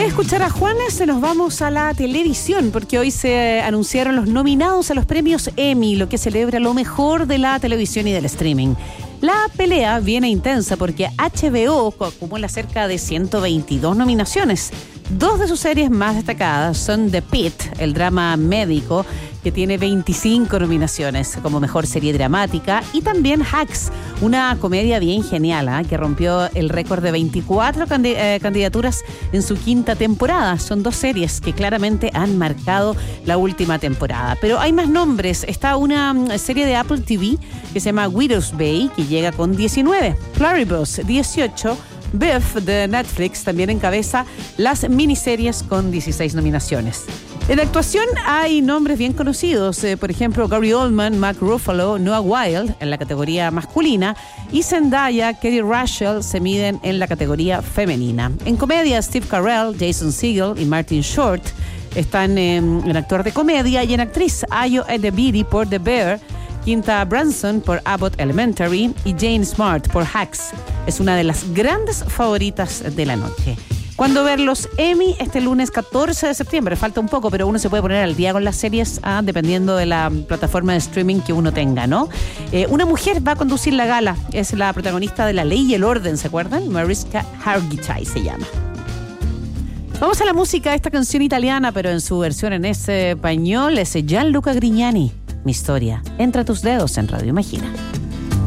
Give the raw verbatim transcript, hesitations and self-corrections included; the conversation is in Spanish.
de escuchar a Juanes, nos vamos a la televisión, porque hoy se anunciaron los nominados a los premios Emmy, lo que celebra lo mejor de la televisión y del streaming. La pelea viene intensa porque H B O acumula cerca de ciento veintidós nominaciones. Dos de sus series más destacadas son The Pitt, el drama médico, que tiene veinticinco nominaciones como mejor serie dramática, y también Hacks, una comedia bien genial, ¿eh? que rompió el récord de veinticuatro candi- eh, candidaturas en su quinta temporada. Son dos series que claramente han marcado la última temporada. Pero hay más nombres. Está una um, serie de Apple T V que se llama Widow's Bay, que llega con diecinueve. Pluribus, dieciocho. Biff de Netflix también encabeza las miniseries con dieciséis nominaciones. En actuación hay nombres bien conocidos, eh, por ejemplo Gary Oldman, Mark Ruffalo, Noah Wyle en la categoría masculina y Zendaya, Kerry Russell se miden en la categoría femenina. En comedia, Steve Carell, Jason Segel y Martin Short están eh, en actor de comedia, y en actriz Ayo Edebiri por The Bear, Quinta Brunson por Abbott Elementary y Jane Smart por Hacks. Es una de las grandes favoritas de la noche. ¿Cuándo ver los Emmy? Este lunes catorce de septiembre. Falta un poco, pero uno se puede poner al día con las series ah, dependiendo de la plataforma de streaming que uno tenga, ¿no? Eh, una mujer va a conducir la gala. Es la protagonista de La Ley y el Orden, ¿se acuerdan? Mariska Hargitay se llama. Vamos a la música. Esta canción italiana, pero en su versión en español, es Gianluca Grignani. Mi historia, entre tus dedos en Radio Imagina.